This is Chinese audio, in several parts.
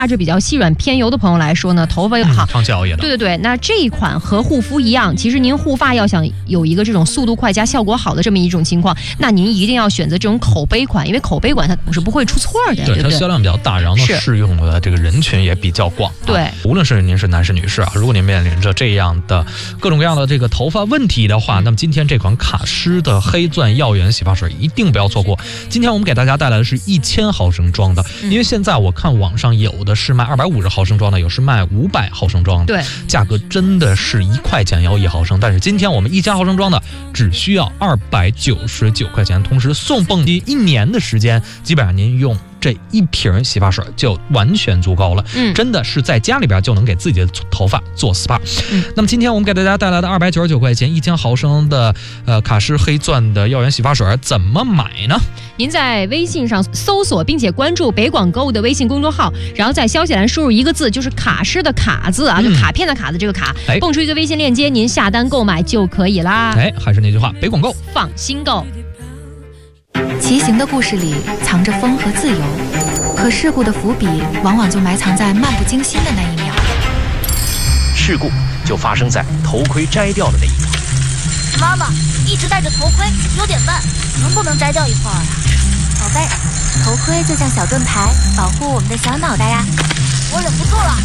质比较细软偏油的朋友来说呢，头发又好， 长期熬夜的。 对，那这一款和护肤一样，其实您护发要想有一个这种速度快加效果好的这么一种情况，那您一定要选择这种口碑款，因为口碑款它总是不会出错的，对不对？ 它销量比较大，然后呢适用的这个人群也比较广。 对， 无论是您是男士女士啊，如果您面临着这样的各种各样的这个头发问题的话，那么今天这款卡诗的黑钻耀颜洗发水一定不要错过。今天我们给大家带来的是1000毫升装的，因为现在我看网上有的是卖250毫升装的，有是卖500毫升装的， 对， 价格真的是1块钱要1毫升，但是今天我们1000毫升装的只需要299块钱，同时送蹦迪1年的时间，基本上您用这一瓶洗发水就完全足够了，真的是在家里边就能给自己的头发做 SPA。那么今天我们给大家带来的299块钱1000毫升的卡诗黑钻的耀颜洗发水怎么买呢？ 您在微信上搜索并且关注北广购物的微信公众号，然后在消息栏输入一个字，就是卡诗的卡字啊，就卡片的卡的这个卡，蹦出一个微信链接，您下单购买就可以啦。 还是那句话，北广购放心购。 骑行的故事里藏着风和自由，可事故的伏笔往往就埋藏在漫不经心的那一秒。 事故就发生在头盔摘掉的那一秒。 妈妈一直戴着头盔有点慢，能不能摘掉一块啊？ 宝贝，头盔就像小盾牌，保护我们的小脑袋呀。 我忍不住了。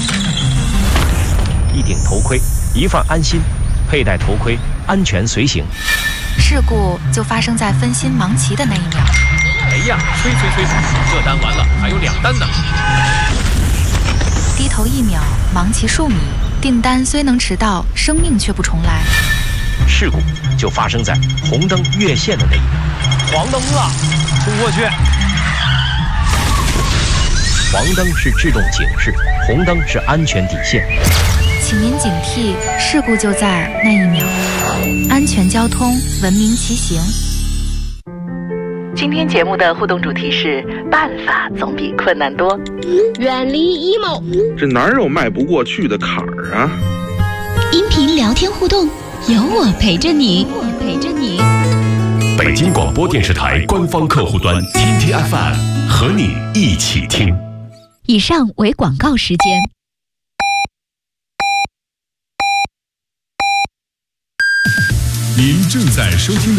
一顶头盔，一份安心，佩戴头盔，安全随行。 事故就发生在分心忙骑的那一秒。 哎呀，催，这单完了，还有2单呢。 低头1秒，忙骑数米，订单虽能迟到，生命却不重来。 事故就发生在红灯越线的那一秒。黄灯了，冲过去。黄灯是制动警示，红灯是安全底线。 请您警惕，事故就在那一秒。安全交通，文明骑行。 今天节目的互动主题是办法总比困难多， 远离 emo， 这哪有迈不过去的坎儿啊？ 音频聊天互动，有我陪着你， 北京广播电视台官方客户端 TTFM 和你一起听。 以上为广告时间。 您正在收听的